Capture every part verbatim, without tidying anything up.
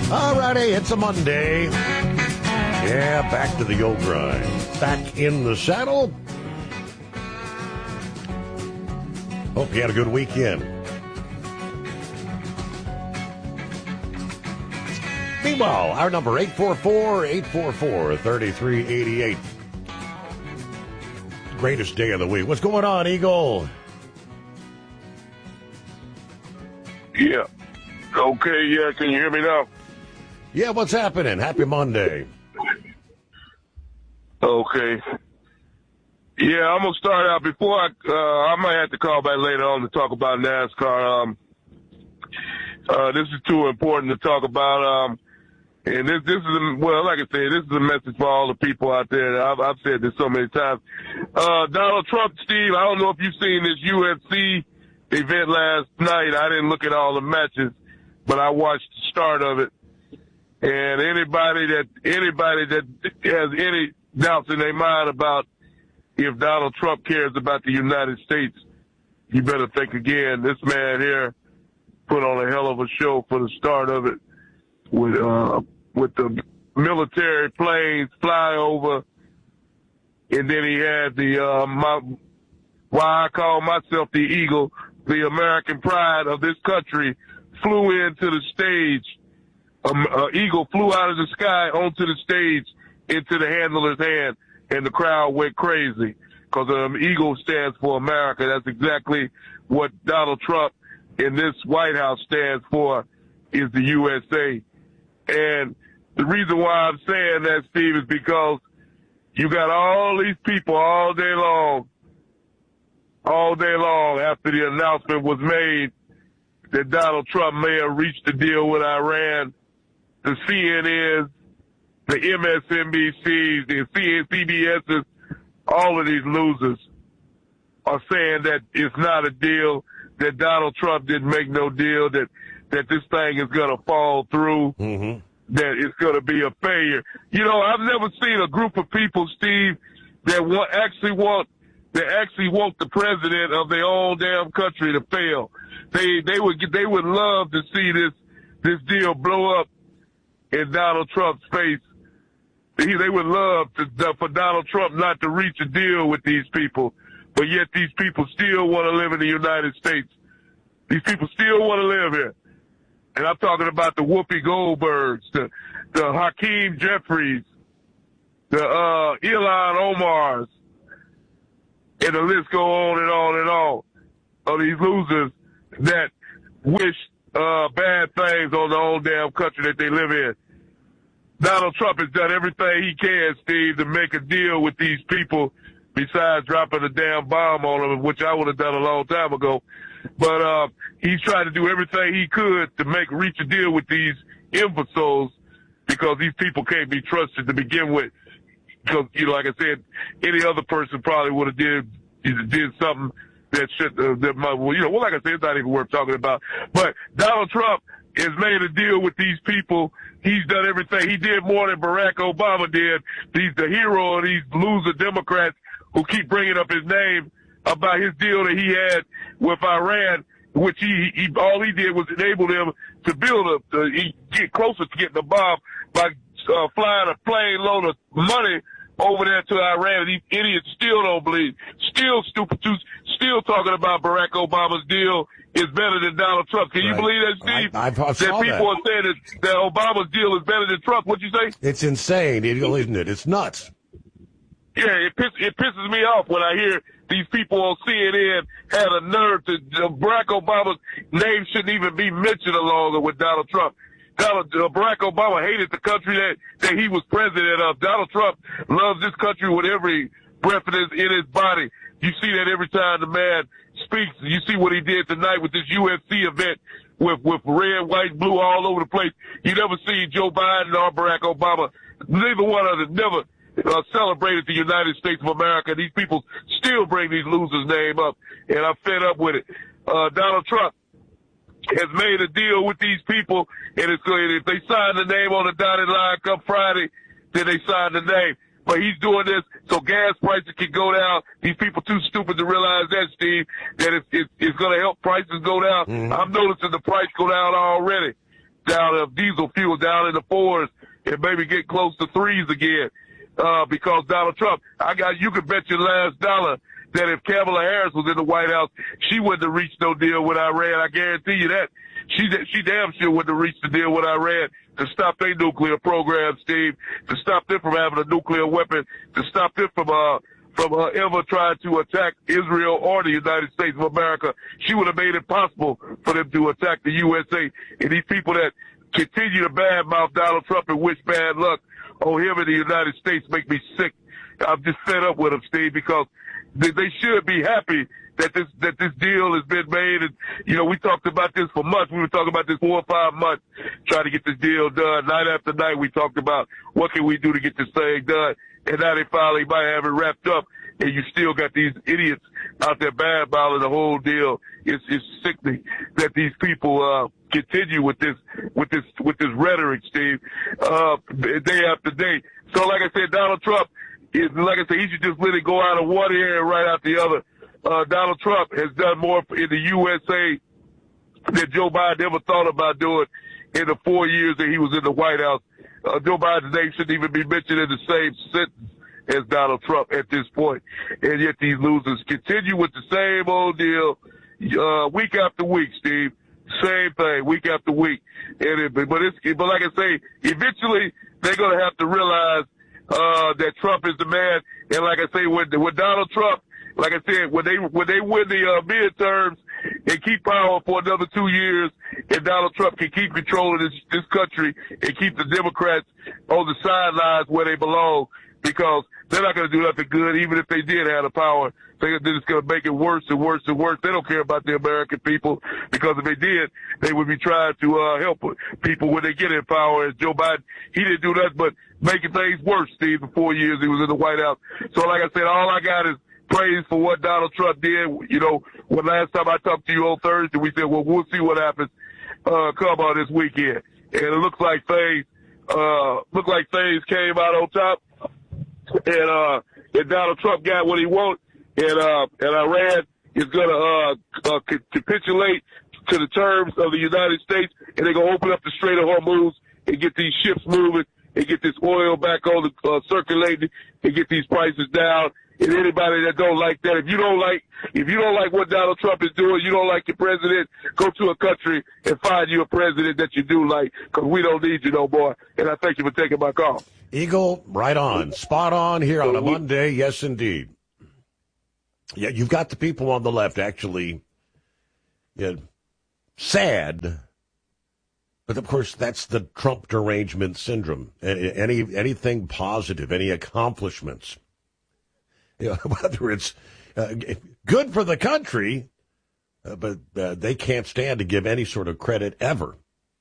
All righty, it's a Monday. Yeah, back to the old grind. Back in the saddle. Hope you had a good weekend. Meanwhile, our number eight four four, eight four four, three three eight eight. Greatest day of the week. What's going on, Eagle? Yeah. Okay, yeah, can you hear me now? Yeah, what's happening? Happy Monday. Okay. Yeah, I'm going to start out before I, uh, I might have to call back later on to talk about NASCAR. Um, uh, this is too important to talk about. Um, and this, this is, a, well, like I said, this is a message for all the people out there. I've, I've said this so many times. Uh, Donald Trump, Steve, I don't know if you've seen this U F C event last night. I didn't look at all the matches, but I watched the start of it. And anybody that, anybody that has any doubts in their mind about if Donald Trump cares about the United States, you better think again. This man here put on a hell of a show for the start of it with, uh, with the military planes fly over. And then he had the, uh, my, why I call myself the Eagle, the American pride of this country, flew into the stage. Um, uh, Eagle flew out of the sky onto the stage into the handler's hand, and the crowd went crazy because um, Eagle stands for America. That's exactly what Donald Trump in this White House stands for, is the U S A. And the reason why I'm saying that, Steve, is because you got all these people all day long, all day long after the announcement was made that Donald Trump may have reached a deal with Iran. The C N N's, the M S N B Cs, the C B S's, all of these losers are saying that it's not a deal, that Donald Trump didn't make no deal, that, that this thing is going to fall through, mm-hmm. that it's going to be a failure. You know, I've never seen a group of people, Steve, that want, actually want, that actually want the president of their own damn country to fail. They, they would, they would love to see this, this deal blow up in Donald Trump's face. He, they would love to, for Donald Trump not to reach a deal with these people, but yet these people still want to live in the United States. These people still want to live here. And I'm talking about the Whoopi Goldbergs, the, the Hakeem Jeffries, the, uh, Ilhan Omars, and the list go on and on and on of these losers that wish, uh, bad things on the own damn country that they live in. Donald Trump has done everything he can, Steve, to make a deal with these people besides dropping a damn bomb on them, which I would have done a long time ago. But, uh, he's trying to do everything he could to make, reach a deal with these imbeciles because these people can't be trusted to begin with. Because, you know, like I said, any other person probably would have did, did something that should, uh, that might, well, you know, well, like I said, it's not even worth talking about. But Donald Trump has made a deal with these people. He's done everything. He did more than Barack Obama did. He's the hero of these loser Democrats who keep bringing up his name about his deal that he had with Iran, which he, he all he did was enable them to build a, uh, he get closer to getting the bomb by uh, flying a plane load of money over there to Iran. These idiots still don't believe, still stupid, still talking about Barack Obama's deal is better than Donald Trump. Can you right. believe that, Steve? I, I that saw people that. are saying that, that Obama's deal is better than Trump. What'd you say? It's insane, isn't it? It's nuts. Yeah, it, piss, it pisses me off when I hear these people on C N N had a nerve to, uh, Barack Obama's name shouldn't even be mentioned along with Donald Trump. Donald, uh, Barack Obama hated the country that, that he was president of. Donald Trump loves this country with every breath in his, in his body. You see that every time the man speaks. You see what he did tonight with this U F C event with, with red, white, blue all over the place. You never see Joe Biden or Barack Obama. Neither one of them never uh, celebrated the United States of America. These people still bring these losers' name up, and I'm fed up with it. Uh, Donald Trump has made a deal with these people, and it's going, if they sign the name on the dotted line come Friday, then they sign the name. But he's doing this so gas prices can go down. These people too stupid to realize that, Steve, that it's, it's, it's going to help prices go down. Mm-hmm. I'm noticing the price go down already. down of diesel fuel down in the fours and maybe get close to threes again. Uh, because Donald Trump, I got, you could bet your last dollar that if Kamala Harris was in the White House, she wouldn't have reached no deal with Iran. I guarantee you that. She, she damn sure wouldn't have reached the deal with Iran to stop their nuclear program, Steve, to stop them from having a nuclear weapon, to stop them from, uh, from uh, ever trying to attack Israel or the United States of America. She would have made it possible for them to attack the U S A. And these people that continue to badmouth Donald Trump and wish bad luck on him in the United States make me sick. I'm just fed up with them, Steve, because they, they should be happy that this that this deal has been made. And, you know, we talked about this for months. We were talking about this four or five months, trying to get this deal done. Night after night, we talked about what can we do to get this thing done. And now they finally might have it wrapped up, and you still got these idiots out there badmouthing the whole deal. It's, it's sickening that these people uh continue with this with this with this rhetoric, Steve, uh day after day. So, like I said, Donald Trump is, like I said, he should just let it go out of one ear and right out the other. Uh Donald Trump has done more in the U S A than Joe Biden ever thought about doing in the four years that he was in the White House. Uh, Joe Biden's name shouldn't even be mentioned in the same sentence as Donald Trump at this point. And yet these losers continue with the same old deal, uh, week after week, Steve. Same thing, week after week. And it, but it's, but like I say, eventually they're going to have to realize, uh, that Trump is the man. And like I say, with, with Donald Trump, like I said, when they, when they win the, uh, midterms and keep power for another two years, and Donald Trump can keep controlling this, this country and keep the Democrats on the sidelines where they belong, because they're not going to do nothing good, even if they did have the power. They're just going to make it worse and worse and worse. They don't care about the American people, because if they did, they would be trying to uh, help people when they get in power. And Joe Biden, he didn't do nothing but making things worse, Steve, the four years he was in the White House. So like I said, all I got is praise for what Donald Trump did. You know, when last time I talked to you on Thursday, we said, well, we'll see what happens uh come on this weekend. And it looks like things uh look like things came out on top. And uh and Donald Trump got what he wanted, and uh and Iran is gonna uh, uh capitulate to the terms of the United States, and they're gonna open up the Strait of Hormuz and get these ships moving and get this oil back on the uh, circulating and get these prices down. And anybody that don't like that, if you don't like, if you don't like what Donald Trump is doing, you don't like your president, go to a country and find you a president that you do like, because we don't need you no more. And I thank you for taking my call. Eagle, right on. Spot on here on a Monday. Yes, indeed. Yeah, you've got the people on the left actually yeah, sad. But, of course, that's the Trump derangement syndrome. Any Anything positive, any accomplishments. You know, whether it's uh, good for the country, uh, but uh, they can't stand to give any sort of credit ever.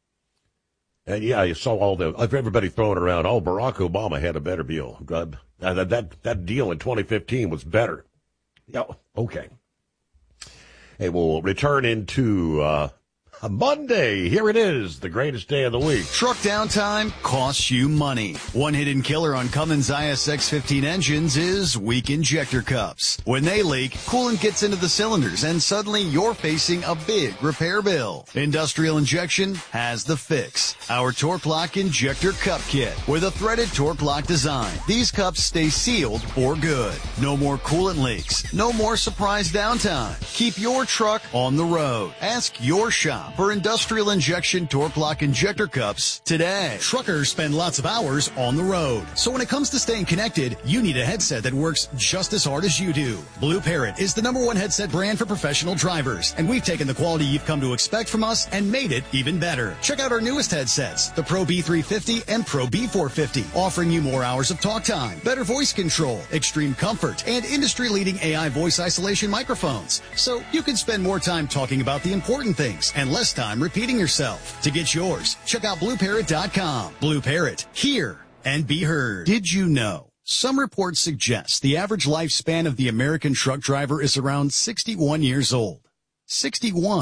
And, yeah, you saw all the everybody throwing around, oh, Barack Obama had a better deal. Uh, that, that, that deal in twenty fifteen was better. Yeah, okay. Hey, we'll return into uh, a Monday. Here it is, the greatest day of the week. Truck downtime costs you money. One hidden killer on Cummins I S X fifteen engines is weak injector cups. When they leak, coolant gets into the cylinders, and suddenly you're facing a big repair bill. Industrial Injection has the fix. Our Torque Lock Injector Cup Kit with a threaded Torque Lock design. These cups stay sealed for good. No more coolant leaks. No more surprise downtime. Keep your truck on the road. Ask your shop for Industrial Injection Torque Lock Injector Cups today. Truckers spend lots of hours on the road. So when it comes to staying connected, you need a headset that works just as hard as you do. Blue Parrot is the number one headset brand for professional drivers, and we've taken the quality you've come to expect from us and made it even better. Check out our newest headsets, the Pro B three fifty and Pro B four fifty, offering you more hours of talk time, better voice control, extreme comfort, and industry-leading A I voice isolation microphones. So you can spend more time talking about the important things and less time repeating yourself. To get yours, check out blue parrot dot com. Blue Parrot, hear and be heard. Did you know? Some reports suggest the average lifespan of the American truck driver is around sixty-one years old. sixty-one.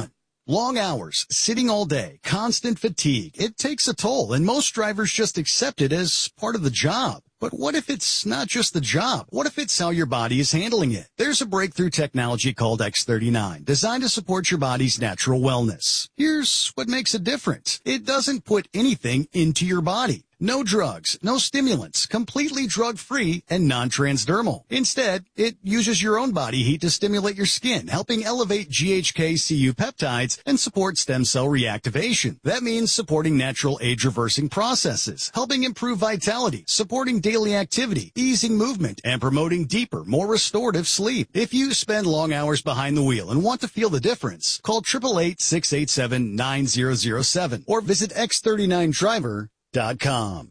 Long hours, sitting all day, constant fatigue. It takes a toll, and most drivers just accept it as part of the job. But what if it's not just the job? What if it's how your body is handling it? There's a breakthrough technology called X thirty-nine, designed to support your body's natural wellness. Here's what makes it different. It doesn't put anything into your body. No drugs, no stimulants, completely drug-free and non-transdermal. Instead, it uses your own body heat to stimulate your skin, helping elevate G H K C U peptides and support stem cell reactivation. That means supporting natural age-reversing processes, helping improve vitality, supporting daily activity, easing movement, and promoting deeper, more restorative sleep. If you spend long hours behind the wheel and want to feel the difference, call eight eight eight, six eight seven, nine zero zero seven or visit x thirty-nine driver dot com.